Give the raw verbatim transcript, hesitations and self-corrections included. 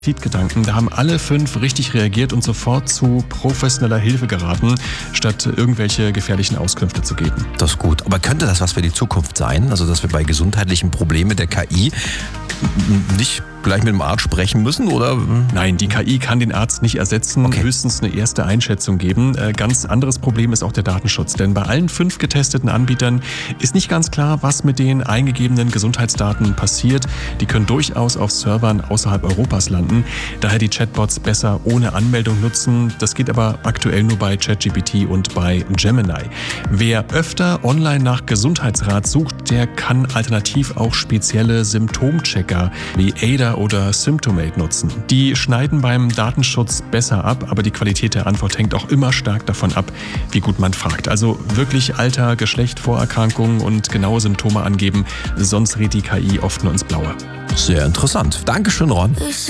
Gedanken, da haben alle fünf richtig reagiert und sofort zu professioneller Hilfe geraten, statt irgendwelche gefährlichen Auskünfte zu geben. Das ist gut. Aber könnte das was für die Zukunft sein? Also, dass wir bei gesundheitlichen Problemen der K I nicht gleich mit dem Arzt sprechen müssen, oder? Nein, die K I kann den Arzt nicht ersetzen, Okay. höchstens eine erste Einschätzung geben. Äh, ganz anderes Problem ist auch der Datenschutz, denn bei allen fünf getesteten Anbietern ist nicht ganz klar, was mit den eingegebenen Gesundheitsdaten passiert. Die können durchaus auf Servern außerhalb Europas landen, daher die Chatbots besser ohne Anmeldung nutzen. Das geht aber aktuell nur bei ChatGPT und bei Gemini. Wer öfter online nach Gesundheitsrat sucht, der kann alternativ auch spezielle Symptomchecker wie Ada oder Symptomate nutzen. Die schneiden beim Datenschutz besser ab, aber die Qualität der Antwort hängt auch immer stark davon ab, wie gut man fragt. Also wirklich Alter, Geschlecht, Vorerkrankungen und genaue Symptome angeben, sonst rät die K I oft nur ins Blaue. Sehr interessant. Dankeschön, Ron.